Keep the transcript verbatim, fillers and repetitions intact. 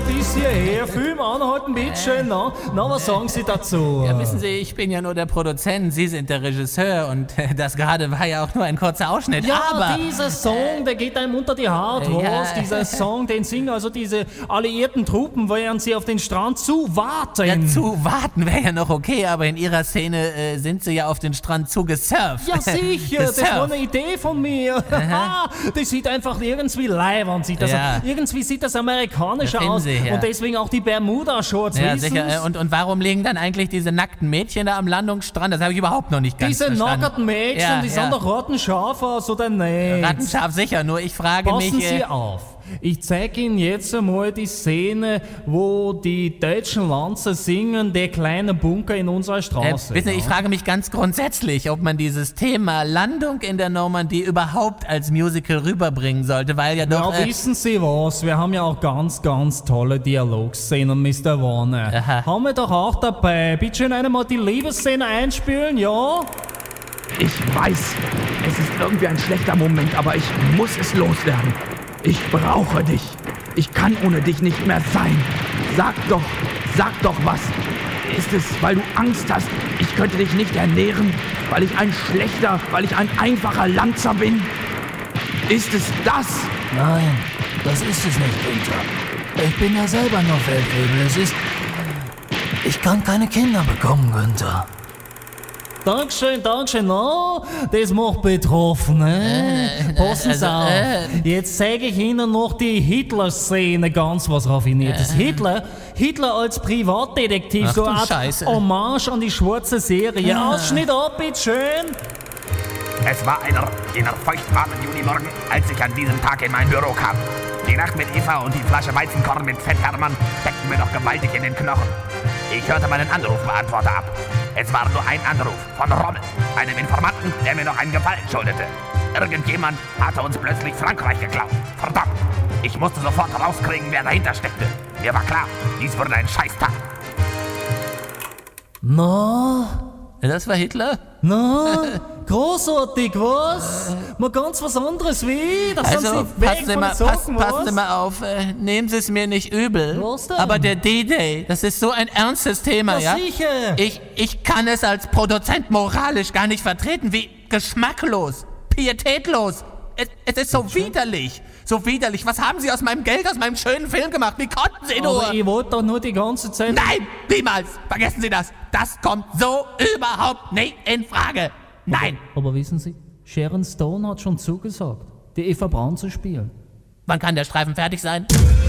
bis hierher. Film anhalten, bitteschön. Na, na, was sagen Sie dazu? Ja, wissen Sie, ich bin ja nur der Produzent, Sie sind der Regisseur und äh, das gerade war ja auch nur ein kurzer Ausschnitt. Ja, aber dieser Song, der geht einem unter die Haut raus. Ja. Dieser Song, den singen also diese alliierten Truppen, während sie auf den Strand zuwarten. ja, zu warten wäre ja noch okay, aber in Ihrer Szene äh, sind Sie ja auf den Strand zugesurft. Ja, sicher, das Gesurft. war eine Idee von mir. Das sieht einfach irgendwie leibend, sieht das Ja. irgendwie sieht das amerikanischer Ja, finden aus. Sie, ja. Und deswegen auch die Bermuda-Shorts, Ja, wissen's? sicher. Äh, Und, und warum liegen dann eigentlich diese nackten Mädchen da am Landungsstrand? Das habe ich überhaupt noch nicht ganz Diese verstanden. nackerten Mädchen, Ja, die ja. sahen doch rattenscharf aus, oder nicht? Rattenscharf sicher, nur ich frage Passen mich... Sie Äh, auf. Ich zeige Ihnen jetzt einmal die Szene, wo die deutschen Lanzer singen, der kleine Bunker in unserer äh, Straße. wissen Sie, ich ja. frage mich ganz grundsätzlich, ob man dieses Thema Landung in der Normandie überhaupt als Musical rüberbringen sollte, weil ja doch... Ja, äh, wissen Sie was? Wir haben ja auch ganz, ganz tolle Dialogszenen, Mister Warner. Aha. Haben wir doch auch dabei. Bitte schön einmal die Liebesszene einspielen, ja? Ich weiß, es ist irgendwie ein schlechter Moment, aber ich muss es loswerden. Ich brauche dich. Ich kann ohne dich nicht mehr sein. Sag doch, sag doch was. Ist es, weil du Angst hast, ich könnte dich nicht ernähren, weil ich ein schlechter, weil ich ein einfacher Lanzer bin? Ist es das? Nein, das ist es nicht, Günther. Ich bin ja selber nur Feldwebel. Es ist... Ich kann keine Kinder bekommen, Günther. Dankeschön, Dankeschön. No, das macht betroffen, ne? Äh, Passen Sie also, auf. äh. Jetzt zeige ich Ihnen noch die Hitler-Szene, ganz was Raffiniertes. Hitler, Hitler als Privatdetektiv, Ach so du eine Art Scheiße. Hommage an die schwarze Serie. Ah. Ausschnitt ab, bitteschön. Es war einer jener feuchtwarmen Junimorgen, als ich an diesem Tag in mein Büro kam. Die Nacht mit Eva und die Flasche Weizenkorn mit Fett Hermann steckten mir noch gewaltig in den Knochen. Ich hörte meinen Anrufbeantworter ab. Es war nur ein Anruf von Rommel, einem Informanten, der mir noch einen Gefallen schuldete. Irgendjemand hatte uns plötzlich Frankreich geklaut. Verdammt! Ich musste sofort rauskriegen, wer dahinter steckte. Mir war klar, dies wurde ein Scheißtag. Na, das war Hitler? na, großartig, was? Mal ganz was anderes wie? Da sind Also, Sie weg passen Sie, von mal, den Socken, passen, passen was? Sie mal auf, äh, nehmen Sie es mir nicht übel. Was denn? Aber der D-Day, das ist so ein ernstes Thema, Ja, ja? sicher. Ich, ich kann es als Produzent moralisch gar nicht vertreten, wie geschmacklos, pietätlos. Es, es ist so widerlich, so widerlich. Was haben Sie aus meinem Geld, aus meinem schönen Film gemacht? Wie konnten Sie nur? Aber ich wollte doch nur die ganze Zeit... Nein, niemals. Vergessen Sie das. Das kommt so überhaupt nicht in Frage. Nein. Aber wissen Sie, Sharon Stone hat schon zugesagt, die Eva Braun zu spielen. Wann kann der Streifen fertig sein?